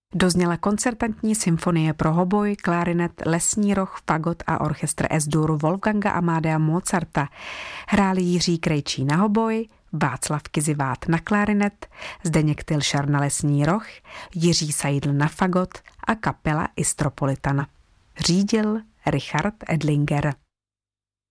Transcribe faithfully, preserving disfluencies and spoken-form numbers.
Dozněla koncertantní symfonie pro hoboj, klarinet, lesní roh, fagot a orchestr S-dur Wolfganga Amadea Mozarta. Hráli Jiří Krejčí na hoboj, Václav Kizivát na klarinet, Zdeněk Tilšar na lesní roh, Jiří Sajdl na fagot a kapela Istropolitana. Řídil Richard Edlinger.